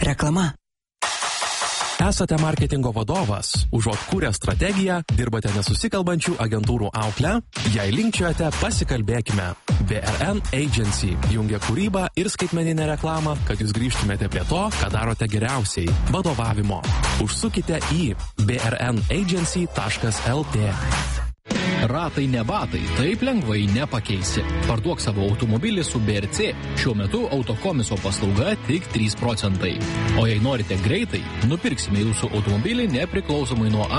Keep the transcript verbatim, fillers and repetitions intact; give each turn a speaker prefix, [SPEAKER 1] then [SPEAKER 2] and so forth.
[SPEAKER 1] Reklama.
[SPEAKER 2] Esate marketingo vadovas, užuot kūrę strategiją, dirbate nesusikalbančių agentūrų auklę, jei linkčiojate, pasikalbėkime. B R N Agency jungia kūrybą ir skaitmeninę reklamą, kad jūs grįžtumėte prie to, ką darote geriausiai – vadovavimo. Užsukite į b r n agency taškas l t.
[SPEAKER 3] Ratai ne batai, taip lengvai nepakeisi. Parduok savo automobilį su B R C. Šiuo metu autokomiso paslauga tik trys procentai. O jei norite greitai, nupirksime jūsų automobilį nepriklausomai nuo